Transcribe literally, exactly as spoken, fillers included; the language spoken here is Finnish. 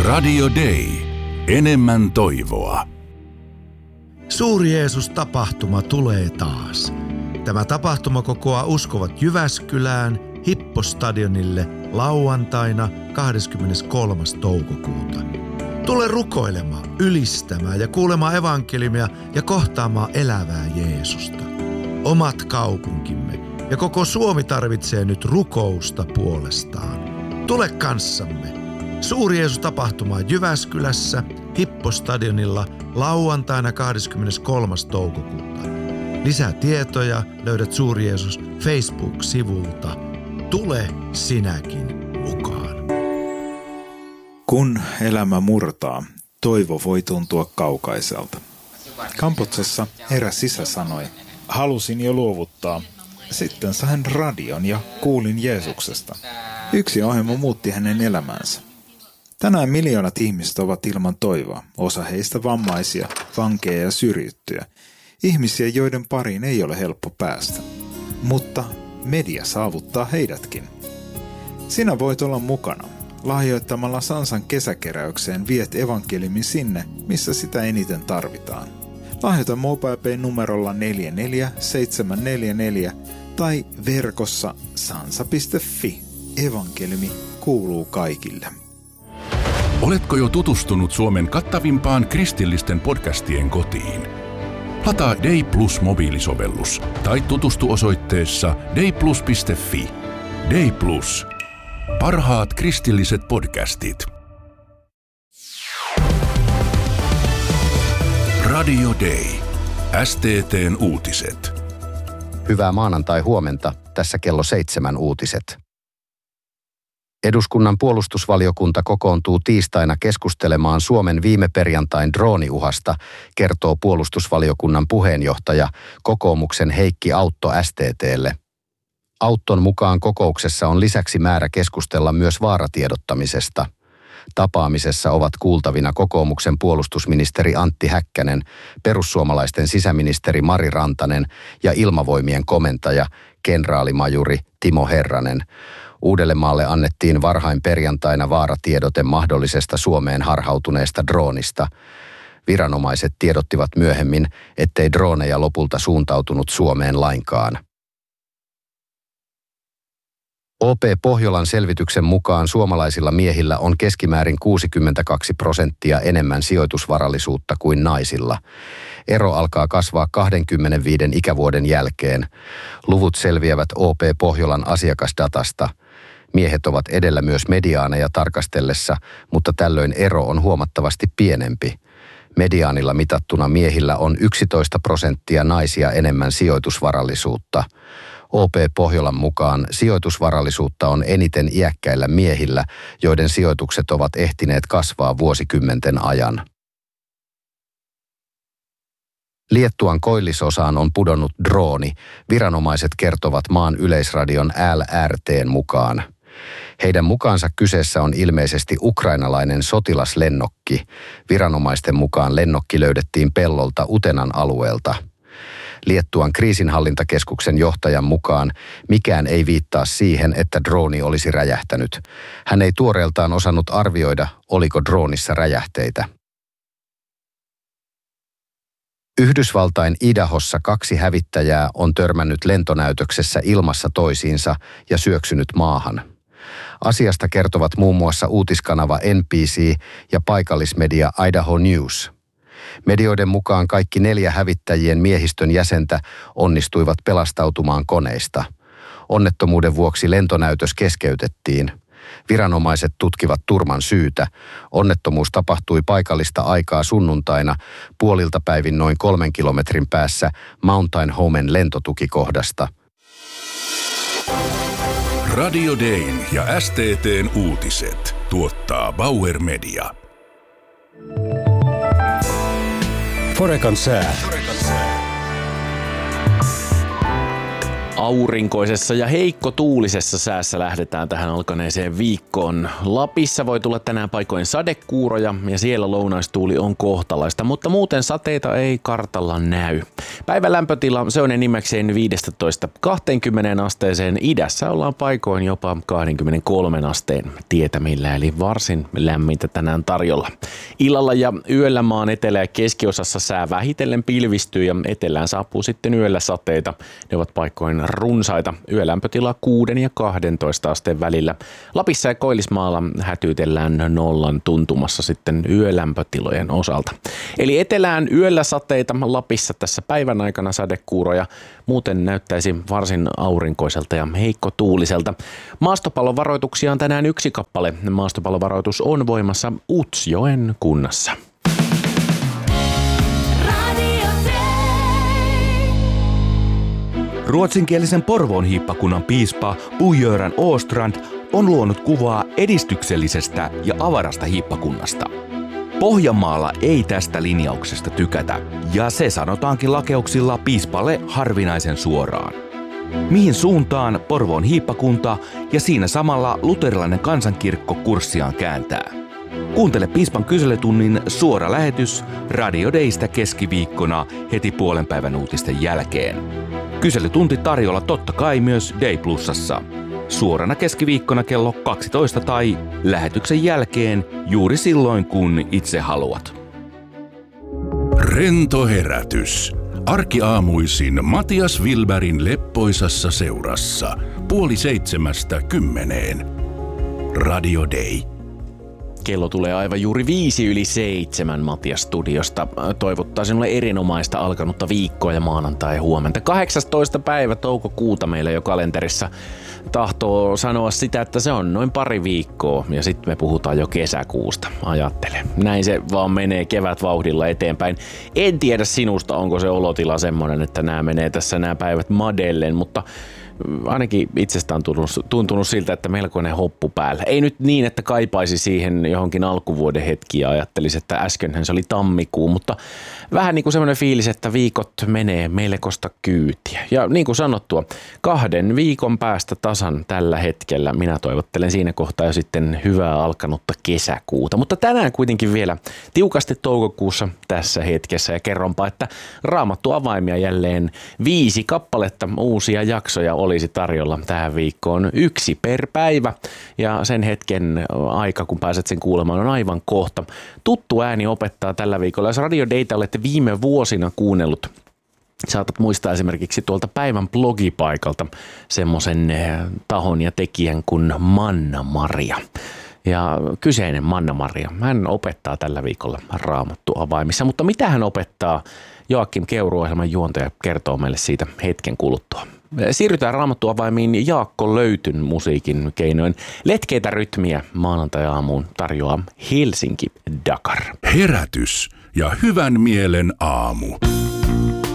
Radio Day. Enemmän toivoa. Suuri Jeesus-tapahtuma tulee taas. Tämä tapahtuma kokoaa uskovat Jyväskylään Hippostadionille lauantaina kahdeskymmeneskolmas toukokuuta. Tule rukoilemaan, ylistämään ja kuulemaan evankeliumia ja kohtaamaan elävää Jeesusta. Omat kaupunkimme ja koko Suomi tarvitsee nyt rukousta puolestaan. Tule kanssamme. Suuri Jeesus-tapahtuma Jyväskylässä Hippostadionilla lauantaina kahdeskymmeneskolmas toukokuuta. Lisää tietoja löydät Suuri Jeesus Facebook-sivulta. Tule sinäkin mukaan. Kun elämä murtaa, toivo voi tuntua kaukaiselta. Kambodsassa eräs isä sanoi, halusin jo luovuttaa. Sitten sain radion ja kuulin Jeesuksesta. Yksi ohjelma muutti hänen elämänsä. Tänään miljoonat ihmiset ovat ilman toivoa, osa heistä vammaisia, vankeja ja syrjittyjä. Ihmisiä, joiden pariin ei ole helppo päästä. Mutta media saavuttaa heidätkin. Sinä voit olla mukana. Lahjoittamalla Sansan kesäkeräykseen viet evankeliumin sinne, missä sitä eniten tarvitaan. Lahjoita MobilePay numerolla neljä neljä seitsemän neljä neljä tai verkossa sansa piste fi. Evankeliumi kuuluu kaikille. Oletko jo tutustunut Suomen kattavimpaan kristillisten podcastien kotiin? Lataa Day Plus mobiilisovellus tai tutustu osoitteessa dayplus piste fi. Day Plus. Parhaat kristilliset podcastit. Radio Day. S T T:n uutiset. Hyvää maanantai-huomenta. Tässä kello seitsemän uutiset. Eduskunnan puolustusvaliokunta kokoontuu tiistaina keskustelemaan Suomen viime perjantain drooniuhasta, kertoo puolustusvaliokunnan puheenjohtaja kokoomuksen Heikki Autto S T T:lle. Autton mukaan kokouksessa on lisäksi määrä keskustella myös vaaratiedottamisesta. Tapaamisessa ovat kuultavina kokoomuksen puolustusministeri Antti Häkkänen, perussuomalaisten sisäministeri Mari Rantanen ja ilmavoimien komentaja, kenraalimajuri Timo Herranen. Uudellemaalle annettiin varhain perjantaina vaaratiedote mahdollisesta Suomeen harhautuneesta droonista. Viranomaiset tiedottivat myöhemmin, ettei drooneja lopulta suuntautunut Suomeen lainkaan. O P Pohjolan selvityksen mukaan suomalaisilla miehillä on keskimäärin kuusikymmentäkaksi prosenttia enemmän sijoitusvarallisuutta kuin naisilla. Ero alkaa kasvaa kaksikymmentäviisi ikävuoden jälkeen. Luvut selviävät O P Pohjolan asiakasdatasta. Miehet ovat edellä myös mediaaneja tarkastellessa, mutta tällöin ero on huomattavasti pienempi. Mediaanilla mitattuna miehillä on yksitoista prosenttia naisia enemmän sijoitusvarallisuutta. O P Pohjolan mukaan sijoitusvarallisuutta on eniten iäkkäillä miehillä, joiden sijoitukset ovat ehtineet kasvaa vuosikymmenten ajan. Liettuan koillisosaan on pudonnut drooni, viranomaiset kertovat maan yleisradion L R T:n mukaan. Heidän mukaansa kyseessä on ilmeisesti ukrainalainen sotilaslennokki. Viranomaisten mukaan lennokki löydettiin pellolta Utenan alueelta. Liettuan kriisinhallintakeskuksen johtajan mukaan mikään ei viittaa siihen, että drooni olisi räjähtänyt. Hän ei tuoreeltaan osannut arvioida, oliko droonissa räjähteitä. Yhdysvaltain Idahossa kaksi hävittäjää on törmännyt lentonäytöksessä ilmassa toisiinsa ja syöksynyt maahan. Asiasta kertovat muun muassa uutiskanava N B C ja paikallismedia Idaho News. Medioiden mukaan kaikki neljä hävittäjien miehistön jäsentä onnistuivat pelastautumaan koneista. Onnettomuuden vuoksi lentonäytös keskeytettiin. Viranomaiset tutkivat turman syytä. Onnettomuus tapahtui paikallista aikaa sunnuntaina puolilta päivin noin kolmen kilometrin päässä Mountain Homen lentotukikohdasta. Radio Dayn ja S T T:n uutiset tuottaa Bauer Media. Forekan sää. Aurinkoisessa ja heikko tuulisessa säässä lähdetään tähän alkaneeseen viikkoon. Lapissa voi tulla tänään paikoin sadekuuroja ja siellä lounaistuuli on kohtalaista, mutta muuten sateita ei kartalla näy. Päivän lämpötila se on enimmäkseen viisitoista kaksikymmentä asteeseen, idässä ollaan paikoin jopa kaksikymmentäkolme asteen tietämillä, eli varsin lämmintä tänään tarjolla. Illalla ja yöllä maan etelä- ja keskiosassa sää vähitellen pilvistyy ja etelään saapuu sitten yöllä sateita. Ne ovat paikoin runsaita. Yölämpötila kuuden ja kahdentoista asteen välillä. Lapissa ja Koillismaalla hätyytellään nollan tuntumassa sitten yölämpötilojen osalta. Eli etelään yöllä sateita, Lapissa tässä päivän aikana sadekuuroja. Muuten näyttäisi varsin aurinkoiselta ja heikkotuuliselta. Maastopallovaroituksia on tänään yksi kappale. Maastopallovaroitus on voimassa Utsjoen kunnassa. Ruotsinkielisen Porvoon hiippakunnan piispa Bo-Göran Åstrand on luonut kuvaa edistyksellisestä ja avarasta hiippakunnasta. Pohjanmaalla ei tästä linjauksesta tykätä, ja se sanotaankin lakeuksilla piispalle harvinaisen suoraan. Mihin suuntaan Porvoon hiippakunta ja siinä samalla luterilainen kansankirkko kurssiaan kääntää? Kuuntele piispan kyselytunnin suora lähetys Radio Daystä keskiviikkona heti puolen päivän uutisten jälkeen. Kyselytunti tarjolla totta kai myös Day Plusassa. Suorana keskiviikkona kello kaksitoista tai lähetyksen jälkeen juuri silloin kun itse haluat. Rento herätys. Arkiaamuisin Matias Wilbergin leppoisassa seurassa. Puoli seitsemästä kymmeneen. Radio Day. Kello tulee aivan juuri viisi yli seitsemän Matias studiosta. Toivottaa sinulle erinomaista alkanutta viikkoa ja maanantai huomenta. kahdeksastoista päivä toukokuuta meillä jo kalenterissa tahtoo sanoa sitä, että se on noin pari viikkoa ja sitten me puhutaan jo kesäkuusta. Ajattele. Näin se vaan menee kevätvauhdilla eteenpäin. En tiedä sinusta, onko se olotila semmoinen, että nämä menee tässä nämä päivät madellen, mutta ainakin itsestä on tuntunut, tuntunut siltä, että melkoinen hoppu päällä. Ei nyt niin, että kaipaisi siihen johonkin alkuvuoden hetkiin ja ajattelisi, että äskenhän se oli tammikuu, mutta vähän niin kuin semmoinen fiilis, että viikot menee melkoista kyytiä. Ja niin kuin sanottua, kahden viikon päästä tasan tällä hetkellä minä toivottelen siinä kohtaa jo sitten hyvää alkanutta kesäkuuta. Mutta tänään kuitenkin vielä tiukasti toukokuussa tässä hetkessä ja kerronpa, että Raamattu avaimia jälleen viisi kappaletta uusia jaksoja olisi tarjolla tähän viikkoon, yksi per päivä ja sen hetken aika, kun pääset sen kuulemaan, on aivan kohta. Tuttu ääni opettaa tällä viikolla. Jos Radio Dayta olette viime vuosina kuunnellut, saatat muistaa esimerkiksi tuolta päivän blogipaikalta semmoisen tahon ja tekijän kuin Manna-Maria. Ja kyseinen Manna-Maria, hän opettaa tällä viikolla Raamattu avaimissa, mutta mitä hän opettaa, Joakim Keuru-ohjelman juontaja kertoo meille siitä hetken kuluttua. Siirrytään Raamattu avaimiin Jaakko Löytyn musiikin keinoin. Letkeitä rytmiä maanantai-aamuun tarjoaa Helsinki Dakar. Herätys ja hyvän mielen aamu.